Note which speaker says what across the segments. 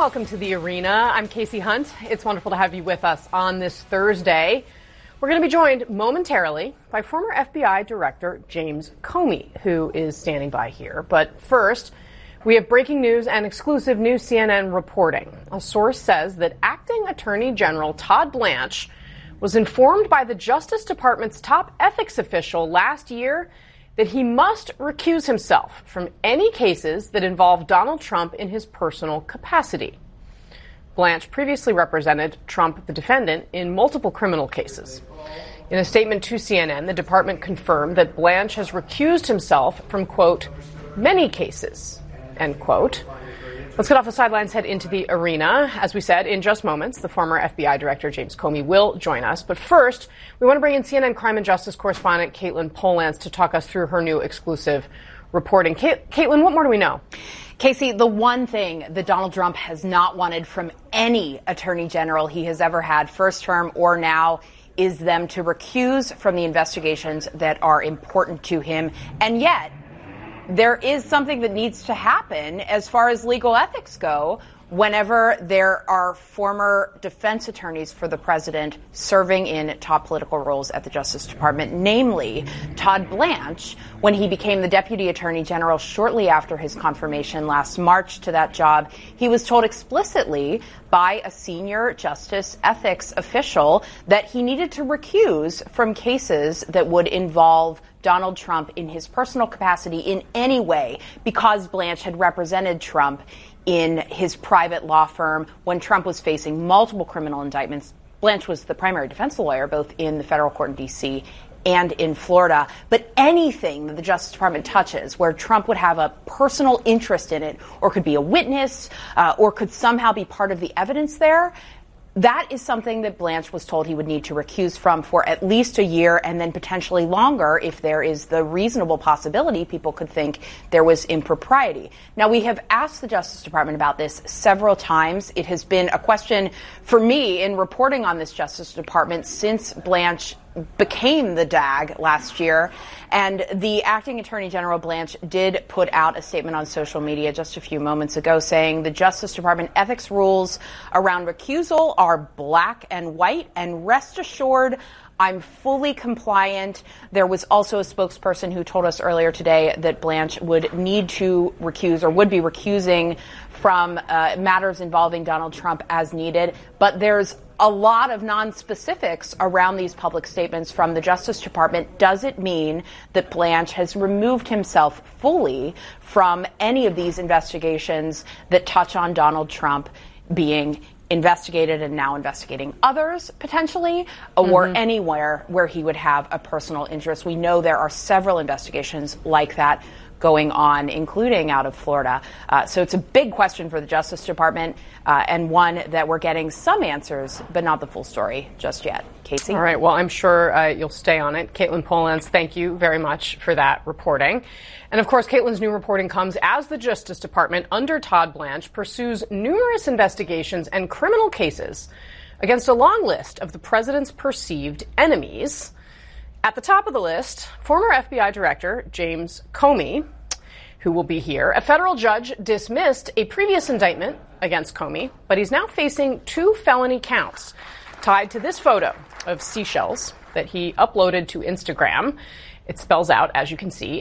Speaker 1: welcome to The Arena. I'm Casey Hunt. It's wonderful to have you with us on this Thursday. We're going to be joined momentarily by former FBI Director James Comey, who is standing by here. But first, we have breaking news and exclusive new CNN reporting. A source says that Acting Attorney General Todd Blanche was informed by the Justice Department's top ethics official last year that he must recuse himself from any cases that involve Donald Trump in his personal capacity. Blanche previously represented Trump, the defendant, in multiple criminal cases. In a statement to CNN, the department confirmed that Blanche has recused himself from, quote, many cases, end quote. Let's get off the sidelines, head into the arena. As we said, in just moments, the former FBI Director James Comey will join us. But first, we want to bring in CNN crime and justice correspondent Katelyn Polantz to talk us through her new exclusive reporting. Katelyn, what more do we know?
Speaker 2: Casey, the one thing that Donald Trump has not wanted from any attorney general he has ever had, first term or now, is them to recuse from the investigations that are important to him. And yet, there is something that needs to happen as far as legal ethics go whenever there are former defense attorneys for the president serving in top political roles at the Justice Department, namely Todd Blanche, when he became the Deputy Attorney General shortly after his confirmation last March to that job. He was told explicitly by a senior justice ethics official that he needed to recuse from cases that would involve Donald Trump in his personal capacity in any way, because Blanche had represented Trump in his private law firm when Trump was facing multiple criminal indictments. Blanche was the primary defense lawyer both in the federal court in D.C. and in Florida. But anything that the Justice Department touches where Trump would have a personal interest in it, or could be a witness, or could somehow be part of the evidence there, that is something that Blanche was told he would need to recuse from for at least a year, and then potentially longer if there is the reasonable possibility people could think there was impropriety. Now, we have asked the Justice Department about this several times. It has been a question for me in reporting on this Justice Department since Blanche became the DAG last year. And the acting Attorney General Blanche did put out a statement on social media just a few moments ago saying the Justice Department ethics rules around recusal are black and white, and rest assured, I'm fully compliant. There was also a spokesperson who told us earlier today that Blanche would need to recuse, or would be recusing from matters involving Donald Trump as needed. But there's a lot of non-specifics around these public statements from the Justice Department. Does it mean that Blanche has removed himself fully from any of these investigations that touch on Donald Trump being investigated and now investigating others potentially, or anywhere where he would have a personal interest? We know there are several investigations like that going on, including out of Florida. So it's a big question for the Justice Department, and one that we're getting some answers, but not the full story just yet. Casey?
Speaker 1: All right. Well, I'm sure you'll stay on it. Katelyn Polantz, thank you very much for that reporting. And of course, Katelyn's new reporting comes as the Justice Department under Todd Blanche pursues numerous investigations and criminal cases against a long list of the president's perceived enemies. At the top of the list, former FBI Director James Comey, who will be here. A federal judge dismissed a previous indictment against Comey, but he's now facing 2 felony counts tied to this photo of seashells that he uploaded to Instagram. It spells out, as you can see,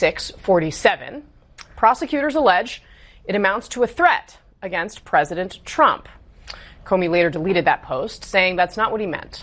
Speaker 1: 8647. Prosecutors allege it amounts to a threat against President Trump. Comey later deleted that post, saying that's not what he meant.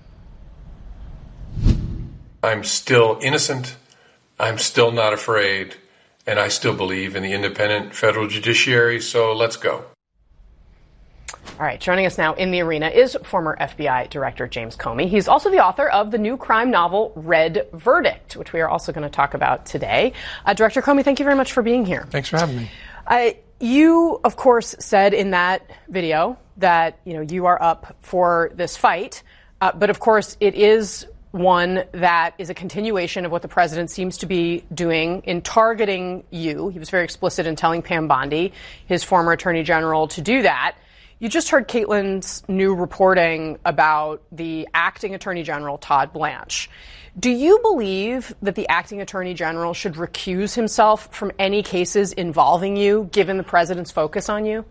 Speaker 3: I'm still innocent, I'm still not afraid, and I still believe in the independent federal judiciary, so let's go.
Speaker 1: All right, joining us now in the arena is former FBI Director James Comey. He's also the author of the new crime novel, Red Verdict, which we are also going to talk about today. Director Comey, thank you very much for being here.
Speaker 4: Thanks for having me.
Speaker 1: You, of course, said in that video that, you are up for this fight, but of course it is one that is a continuation of what the president seems to be doing in targeting you. He was very explicit in telling Pam Bondi, his former attorney general, to do that. You just heard Katelyn's new reporting about the acting attorney general, Todd Blanche. Do you believe that the acting attorney general should recuse himself from any cases involving you, given the president's focus on you?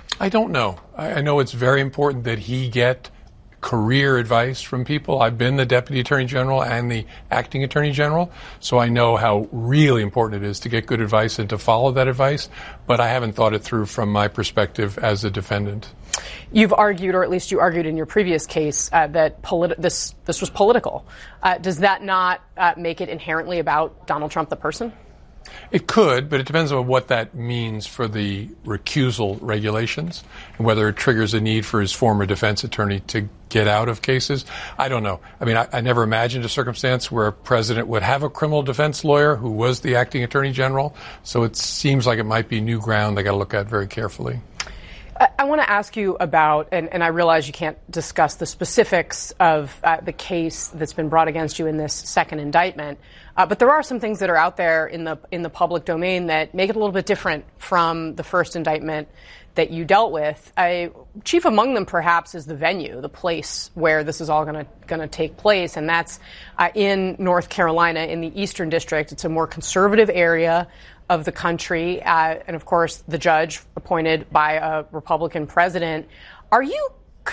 Speaker 3: I don't know. I know it's very important that he get career advice from people. I've been the Deputy Attorney General and the Acting Attorney General, so I know how really important it is to get good advice and to follow that advice, but I haven't thought it through from my perspective as a defendant.
Speaker 1: You've argued, or at least you argued in your previous case, that this was political. Does that not make it inherently about Donald Trump, the person?
Speaker 3: It could, but it depends on what that means for the recusal regulations and whether it triggers a need for his former defense attorney to get out of cases. I don't know. I mean, I never imagined a circumstance where a president would have a criminal defense lawyer who was the acting attorney general. So it seems like it might be new ground they got to look at very carefully.
Speaker 1: I want to ask you about, and I realize you can't discuss the specifics of the case that's been brought against you in this second indictment, but there are some things that are out there in the public domain that make it a little bit different from the first indictment that you dealt with. Chief among them, perhaps, is the venue, the place where this is all going to take place, and that's in North Carolina in the Eastern District. It's a more conservative area of the country, and of course, the judge appointed by a Republican president. Are you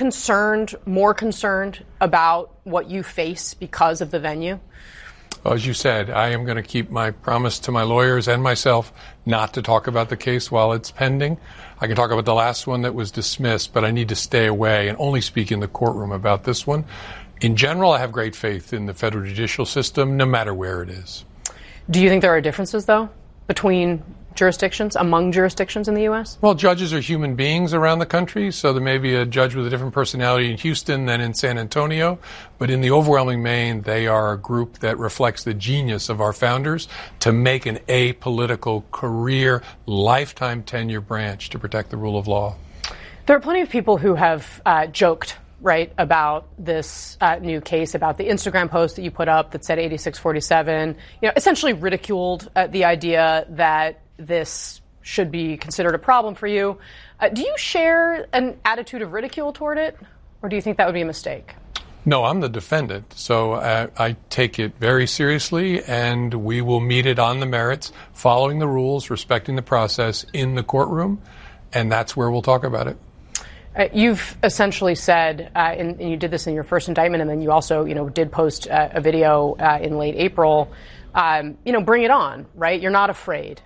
Speaker 1: more concerned about what you face because of the venue?
Speaker 3: Well, as you said, I am going to keep my promise to my lawyers and myself not to talk about the case while it's pending. I can talk about the last one that was dismissed, but I need to stay away and only speak in the courtroom about this one. In general, I have great faith in the federal judicial system, no matter where it is.
Speaker 1: Do you think there are differences, though, between jurisdictions, among jurisdictions in the U.S.?
Speaker 3: Well, judges are human beings around the country, so there may be a judge with a different personality in Houston than in San Antonio, but in the overwhelming main, they are a group that reflects the genius of our founders to make an apolitical, career, lifetime tenure branch to protect the rule of law.
Speaker 1: There are plenty of people who have joked, right, about this new case, about the Instagram post that you put up that said 8647, essentially ridiculed the idea that this should be considered a problem for you. Do you share an attitude of ridicule toward it, or do you think that would be a mistake?
Speaker 3: No, I'm the defendant, so I take it very seriously, and we will meet it on the merits, following the rules, respecting the process in the courtroom, and that's where we'll talk about it.
Speaker 1: You've essentially said, and you did this in your first indictment, and then you also, did post a video in late April, bring it on, right? You're not afraid.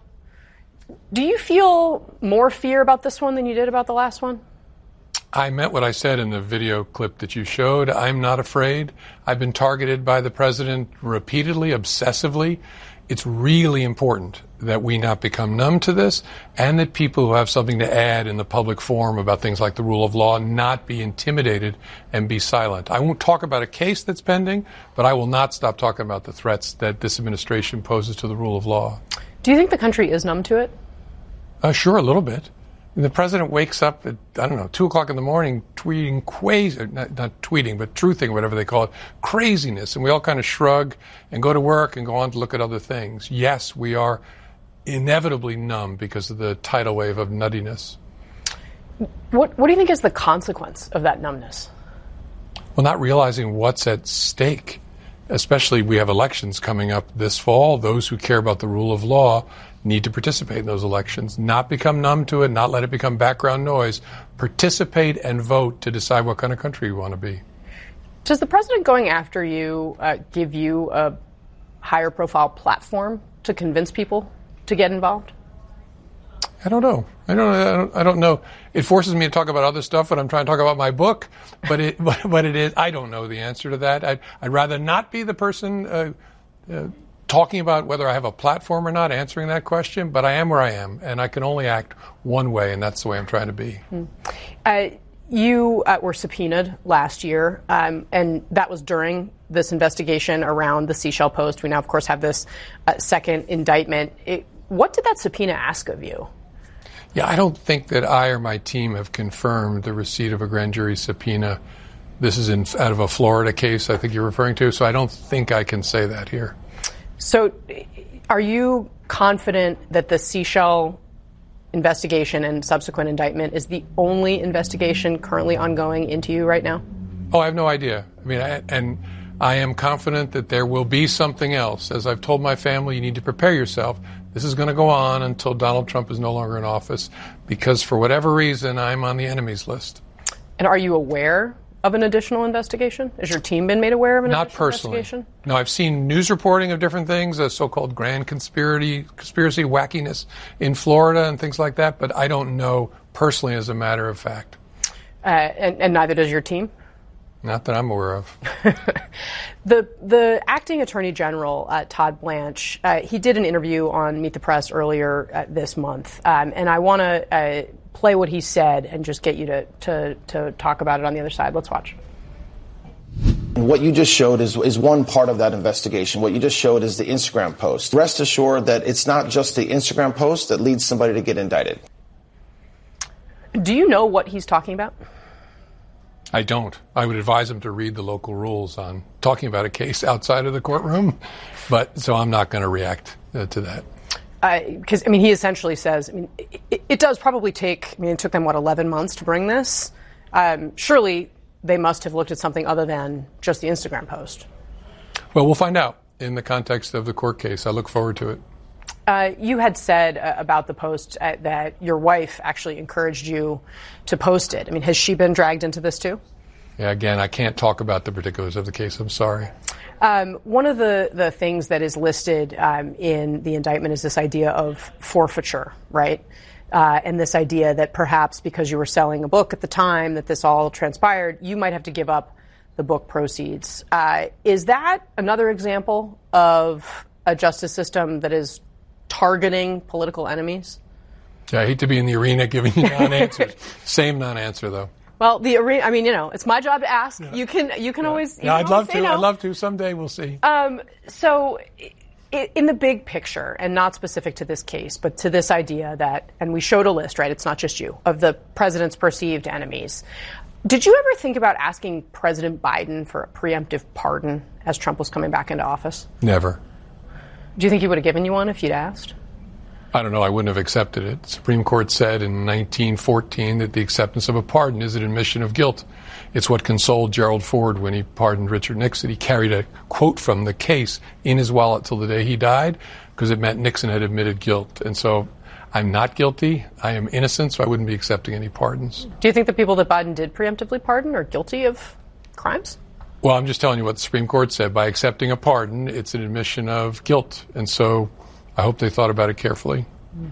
Speaker 1: Do you feel more fear about this one than you did about the last one?
Speaker 3: I meant what I said in the video clip that you showed. I'm not afraid. I've been targeted by the president repeatedly, obsessively. It's really important that we not become numb to this, and that people who have something to add in the public forum about things like the rule of law not be intimidated and be silent. I won't talk about a case that's pending, but I will not stop talking about the threats that this administration poses to the rule of law.
Speaker 1: Do you think the country is numb to it?
Speaker 3: Sure, a little bit. The president wakes up at, 2 o'clock in the morning tweeting not tweeting, but truthing, whatever they call it, craziness. And we all kind of shrug and go to work and go on to look at other things. Yes, we are inevitably numb because of the tidal wave of nuttiness.
Speaker 1: What do you think is the consequence of that numbness?
Speaker 3: Well, not realizing what's at stake. Especially, we have elections coming up this fall. Those who care about the rule of law need to participate in those elections, not become numb to it, not let it become background noise. Participate and vote to decide what kind of country you want to be.
Speaker 1: Does the president going after you give you a higher profile platform to convince people to get involved?
Speaker 3: I don't know. I don't know. It forces me to talk about other stuff when I'm trying to talk about my book, but it is. I don't know the answer to that. I'd rather not be the person talking about whether I have a platform or not, answering that question. But I am where I am, and I can only act one way, and that's the way I'm trying to be.
Speaker 1: You were subpoenaed last year, and that was during this investigation around the Seashell Post. We now, of course, have this second indictment. What did that subpoena ask of you?
Speaker 3: Yeah, I don't think that I or my team have confirmed the receipt of a grand jury subpoena. This is out of a Florida case I think you're referring to, so I don't think I can say that here. So
Speaker 1: are you confident that the Seashell investigation and subsequent indictment is the only investigation currently ongoing into you right now?
Speaker 3: Oh, I have no idea. I am confident that there will be something else. As I've told my family, you need to prepare yourself. This is going to go on until Donald Trump is no longer in office because for whatever reason, I'm on the enemies list.
Speaker 1: And are you aware of an additional investigation? Has your team been made aware of an additional investigation?
Speaker 3: Not personally. No, I've seen news reporting of different things, a so-called grand conspiracy wackiness in Florida and things like that, but I don't know personally as a matter of fact.
Speaker 1: And neither does your team?
Speaker 3: Not that I'm aware of.
Speaker 1: The acting attorney general, Todd Blanche, he did an interview on Meet the Press earlier this month, and I want to play what he said and just get you to talk about it on the other side. Let's watch.
Speaker 4: What you just showed is one part of that investigation. What you just showed is the Instagram post. Rest assured that it's not just the Instagram post that leads somebody to get indicted.
Speaker 1: Do you know what he's talking about?
Speaker 3: I don't. I would advise him to read the local rules on talking about a case outside of the courtroom, so I'm not going to react to that.
Speaker 1: Because, he essentially says, it does probably take, it took them, 11 months to bring this? Surely they must have looked at something other than just the Instagram post.
Speaker 3: Well, we'll find out in the context of the court case. I look forward to it.
Speaker 1: You had said about the post that your wife actually encouraged you to post it. Has she been dragged into this too?
Speaker 3: Yeah, again, I can't talk about the particulars of the case. I'm sorry.
Speaker 1: One of the things that is listed in the indictment is this idea of forfeiture, right? And this idea that perhaps because you were selling a book at the time that this all transpired, you might have to give up the book proceeds. Is that another example of a justice system that is targeting political enemies?
Speaker 3: Yeah, I hate to be in the arena giving you non-answers. Same non-answer, though.
Speaker 1: Well, the arena, it's my job to ask. Yeah. You can always.
Speaker 3: Yeah, I'd love to. No. I'd love to. Someday we'll see.
Speaker 1: So, in the big picture, and not specific to this case, but to this idea that, and we showed a list, right? It's not just you, of the president's perceived enemies. Did you ever think about asking President Biden for a preemptive pardon as Trump was coming back into office?
Speaker 3: Never.
Speaker 1: Do you think he would have given you one if you'd asked?
Speaker 3: I don't know. I wouldn't have accepted it. The Supreme Court said in 1914 that the acceptance of a pardon is an admission of guilt. It's what consoled Gerald Ford when he pardoned Richard Nixon. He carried a quote from the case in his wallet till the day he died because it meant Nixon had admitted guilt. And so I'm not guilty. I am innocent, so I wouldn't be accepting any pardons.
Speaker 1: Do you think the people that Biden did preemptively pardon are guilty of crimes?
Speaker 3: Well, I'm just telling you what the Supreme Court said. By accepting a pardon, it's an admission of guilt. And so I hope they thought about it carefully.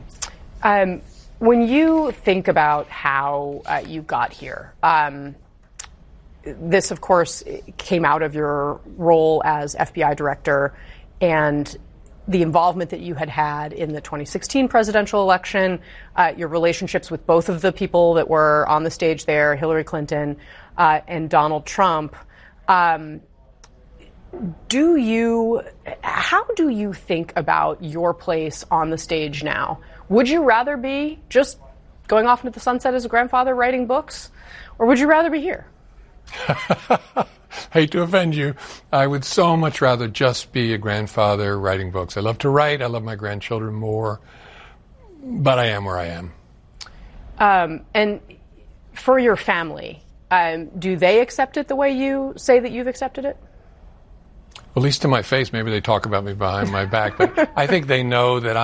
Speaker 1: When you think about how you got here, this, of course, came out of your role as FBI director and the involvement that you had in the 2016 presidential election, your relationships with both of the people that were on the stage there, Hillary Clinton and Donald Trump. How do you think about your place on the stage now? Would you rather be just going off into the sunset as a grandfather writing books, or would you rather be here?
Speaker 3: Hate to offend you. I would so much rather just be a grandfather writing books. I love to write. I love my grandchildren more, but I am where I am.
Speaker 1: And for your family, do they accept it the way you say that you've accepted it?
Speaker 3: At least to my face. Maybe they talk about me behind my back. But I think they know that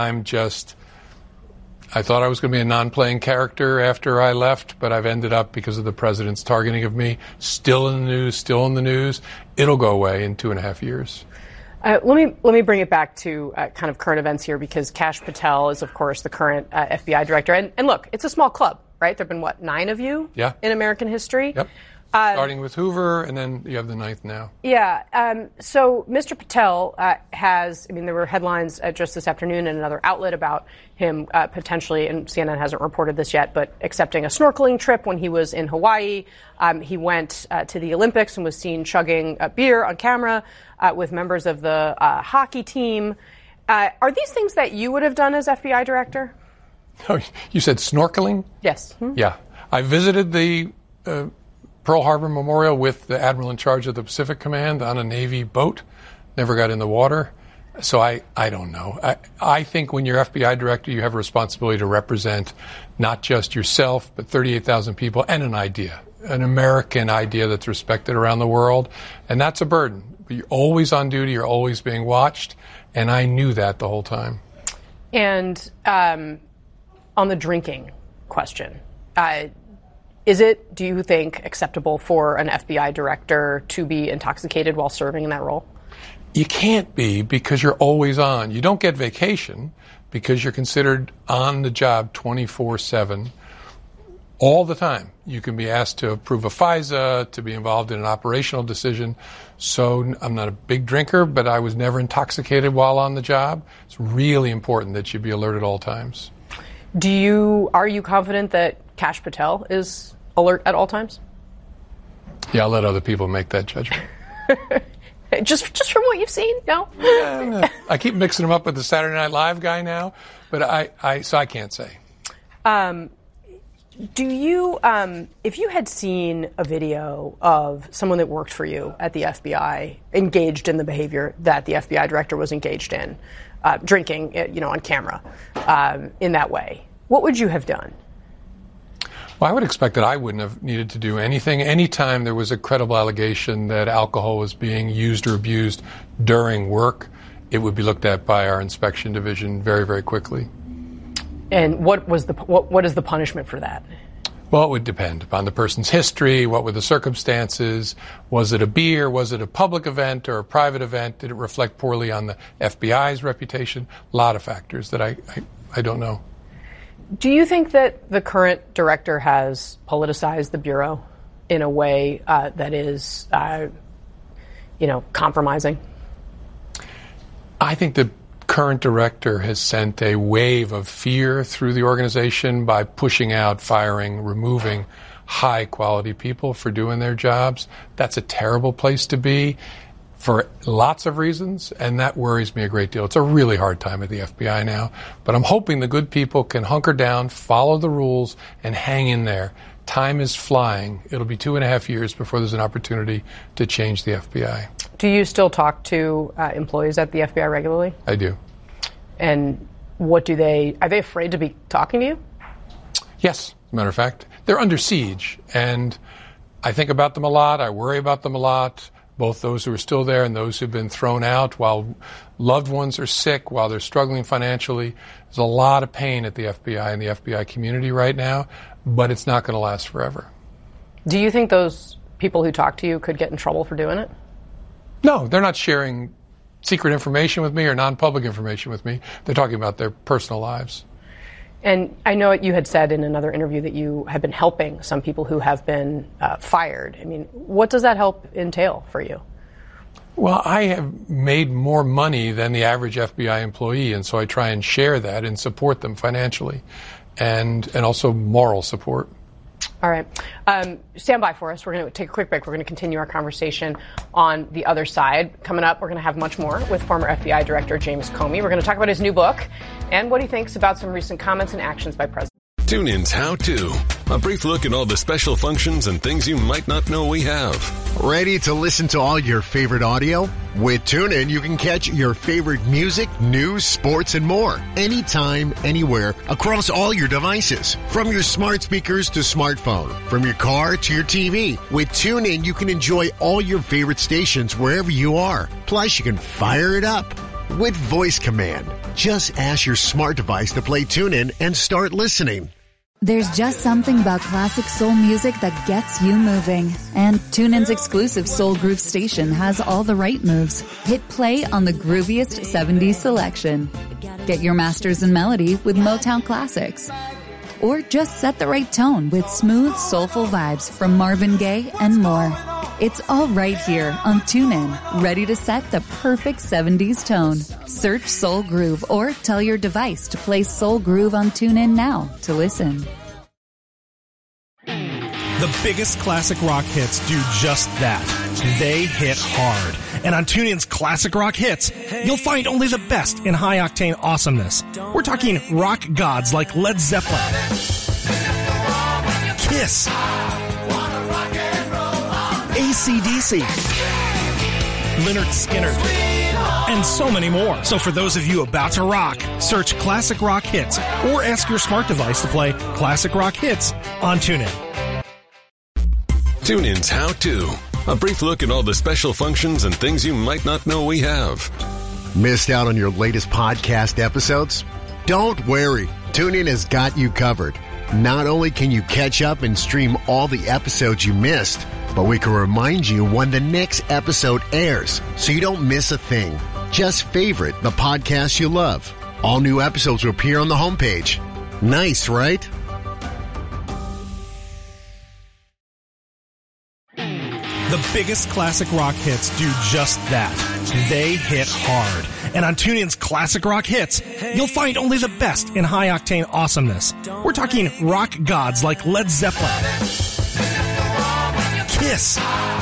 Speaker 3: I thought I was going to be a non-playing character after I left, but I've ended up, because of the president's targeting of me, still in the news. It'll go away in 2.5 years.
Speaker 1: Let me bring it back to kind of current events here, because Kash Patel is, of course, the current FBI director. And look, it's a small club, right? There have been, 9 of you in American history?
Speaker 3: Yep. Starting with Hoover, and then you have the 9th now.
Speaker 1: Yeah. So Mr. Patel there were headlines just this afternoon in another outlet about him potentially, and CNN hasn't reported this yet, but accepting a snorkeling trip when he was in Hawaii. He went to the Olympics and was seen chugging beer on camera with members of the hockey team. Are these things that you would have done as FBI director?
Speaker 3: Oh, you said snorkeling?
Speaker 1: Yes.
Speaker 3: Yeah. I visited the Pearl Harbor Memorial with the admiral in charge of the Pacific Command on a Navy boat. Never got in the water. So I don't know. I think when you're FBI director, you have a responsibility to represent not just yourself, but 38,000 people and an idea, an American idea that's respected around the world. And that's a burden. You're always on duty. You're always being watched. And I knew that the whole time.
Speaker 1: And on the drinking question, do you think, acceptable for an FBI director to be intoxicated while serving in that role?
Speaker 3: You can't be, because you're always on. You don't get vacation because you're considered on the job 24/7 all the time. You can be asked to approve a FISA, to be involved in an operational decision. So I'm not a big drinker, but I was never intoxicated while on the job. It's really important that you be alert at all times.
Speaker 1: Are you confident that Kash Patel is alert at all times?
Speaker 3: Yeah, I'll let other people make that judgment.
Speaker 1: Just from what you've seen? No?
Speaker 3: No. I keep mixing him up with the Saturday Night Live guy now, but so I can't say.
Speaker 1: Do you, if you had seen a video of someone that worked for you at the FBI engaged in the behavior that the FBI director was engaged in, drinking, on camera, in that way, what would you have done?
Speaker 3: Well, I would expect that I wouldn't have needed to do anything. Anytime there was a credible allegation that alcohol was being used or abused during work, it would be looked at by our inspection division very, very quickly.
Speaker 1: And what is the punishment for that?
Speaker 3: Well, it would depend upon the person's history. What were the circumstances? Was it a beer? Was it a public event or a private event? Did it reflect poorly on the FBI's reputation? A lot of factors that I don't know.
Speaker 1: Do you think that the current director has politicized the Bureau in a way that is, compromising?
Speaker 3: I think the current director has sent a wave of fear through the organization by pushing out, firing, removing high-quality people for doing their jobs. That's a terrible place to be for lots of reasons, and that worries me a great deal. It's a really hard time at the FBI now, but I'm hoping the good people can hunker down, follow the rules, and hang in there. Time is flying. It'll be 2.5 years before there's an opportunity to change the FBI.
Speaker 1: Do you still talk to employees at the FBI regularly?
Speaker 3: I do.
Speaker 1: And are they afraid to be talking to you?
Speaker 3: Yes, as a matter of fact. They're under siege, and I think about them a lot. I worry about them a lot, both those who are still there and those who've been thrown out while loved ones are sick, while they're struggling financially. There's a lot of pain at the FBI and the FBI community right now, but it's not going to last forever.
Speaker 1: Do you think those people who talk to you could get in trouble for doing it?
Speaker 3: No, they're not sharing secret information with me or non-public information with me. They're talking about their personal lives.
Speaker 1: And I know you had said in another interview that you have been helping some people who have been fired. I mean, what does that help entail for you?
Speaker 3: Well, I have made more money than the average FBI employee, and so I try and share that and support them financially and also moral support.
Speaker 1: All right. Stand by for us. We're going to take a quick break. We're going to continue our conversation on the other side. Coming up, we're going to have much more with former FBI Director James Comey. We're going to talk about his new book and what he thinks about some recent comments and actions by President.
Speaker 5: TuneIn's How To. A brief look at all the special functions and things you might not know we have.
Speaker 6: Ready to listen to all your favorite audio? With TuneIn, you can catch your favorite music, news, sports, and more. Anytime, anywhere, across all your devices. From your smart speakers to smartphone. From your car to your TV. With TuneIn, you can enjoy all your favorite stations wherever you are. Plus, you can fire it up with voice command. Just ask your smart device to play TuneIn and start listening.
Speaker 7: There's just something about classic soul music that gets you moving. And TuneIn's exclusive Soul Groove station has all the right moves. Hit play on the grooviest 70s selection. Get your masters in melody with Motown Classics. Or just set the right tone with smooth, soulful vibes from Marvin Gaye and more. It's all right here on TuneIn, ready to set the perfect 70s tone. Search Soul Groove or tell your device to play Soul Groove on TuneIn now to listen.
Speaker 8: The biggest classic rock hits do just that. They hit hard. And on TuneIn's Classic Rock Hits, you'll find only the best in high-octane awesomeness. We're talking rock gods like Led Zeppelin, Kiss, AC/DC, Lynyrd Skynyrd, and so many more. So for those of you about to rock, search Classic Rock Hits or ask your smart device to play Classic Rock Hits on TuneIn.
Speaker 5: TuneIn's How To. A brief look at all the special functions and things you might not know we have.
Speaker 6: Missed out on your latest podcast episodes? Don't worry, TuneIn has got you covered. Not only can you catch up and stream all the episodes you missed, but we can remind you when the next episode airs, so you don't miss a thing. Just favorite the podcast you love. All new episodes will appear on the homepage. Nice, right?
Speaker 8: The biggest classic rock hits do just that. They hit hard. And on TuneIn's Classic Rock Hits, you'll find only the best in high-octane awesomeness. We're talking rock gods like Led Zeppelin, Kiss,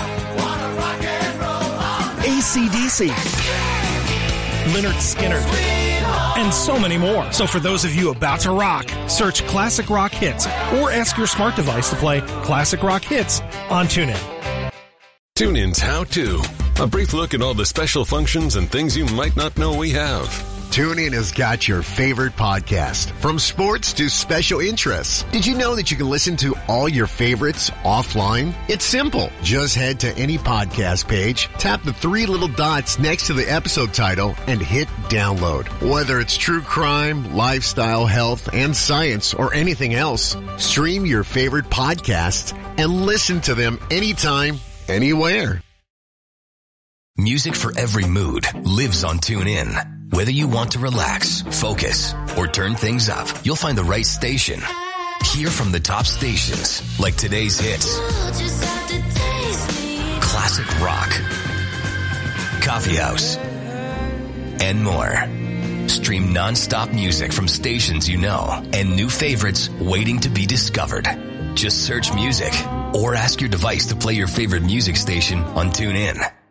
Speaker 8: AC/DC, Lynyrd Skynyrd, and so many more. So for those of you about to rock, search Classic Rock Hits or ask your smart device to play Classic Rock Hits on TuneIn.
Speaker 5: TuneIn's How To. A brief look at all the special functions and things you might not know we have.
Speaker 6: TuneIn has got your favorite podcast, from sports to special interests. Did you know that you can listen to all your favorites offline? It's simple. Just head to any podcast page, tap the 3 little dots next to the episode title, and hit download. Whether it's true crime, lifestyle, health, and science, or anything else, stream your favorite podcasts and listen to them anytime, anywhere.
Speaker 9: Music for every mood lives on TuneIn. Whether you want to relax, focus, or turn things up, you'll find the right station. Hear from the top stations, like today's hits, classic rock, coffee house, and more. Stream non-stop music from stations you know and new favorites waiting to be discovered. Just search music or ask your device to play your favorite music station on TuneIn.